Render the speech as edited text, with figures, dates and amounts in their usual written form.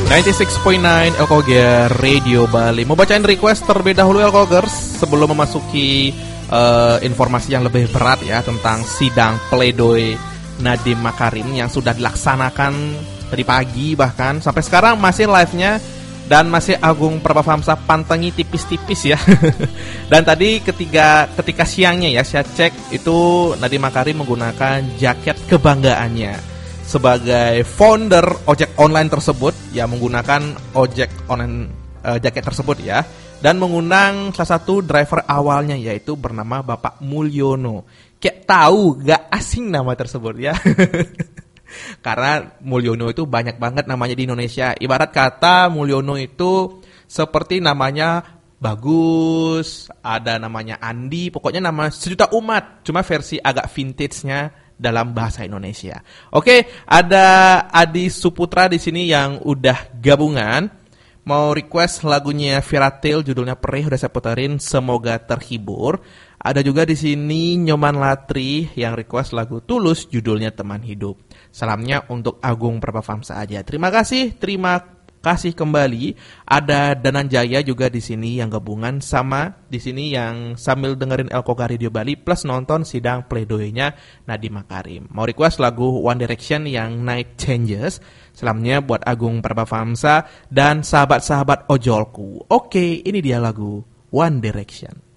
96.9 Elkoger Radio Bali. Mau bacain request terlebih dahulu Elkogers sebelum memasuki informasi yang lebih berat ya tentang sidang pledoi Nadiem Makarim yang sudah dilaksanakan tadi pagi, bahkan sampai sekarang masih live-nya dan masih Agung Prabafamsa pantengi tipis-tipis ya. Dan tadi ketika siangnya ya saya cek itu Nadiem Makarim menggunakan jaket kebanggaannya sebagai founder ojek online tersebut, ya menggunakan ojek online jaket tersebut ya, dan mengundang salah satu driver awalnya yaitu bernama Bapak Mulyono. Kayak tahu gak asing nama tersebut ya. Karena Mulyono itu banyak banget namanya di Indonesia. Ibarat kata Mulyono itu seperti namanya Bagus, ada namanya Andi, pokoknya nama sejuta umat, cuma versi agak vintage-nya dalam bahasa Indonesia. Oke, ada Adi Suputra di sini yang udah gabungan, mau request lagunya Firatil judulnya Perih, udah saya puterin, semoga terhibur. Ada juga di sini Nyoman Latri yang request lagu Tulus judulnya Teman Hidup. Salamnya untuk Agung Prabafamsa aja. Terima kasih kembali. Ada Dananjaya juga di sini yang gabungan sama di sini yang sambil dengerin Elkoga Radio Bali plus nonton sidang pledoinya Nadiem Makarim. Mau request lagu One Direction yang Night Changes. Salamnya buat Agung Prabafamsa dan sahabat-sahabat ojolku. Oke, ini dia lagu One Direction.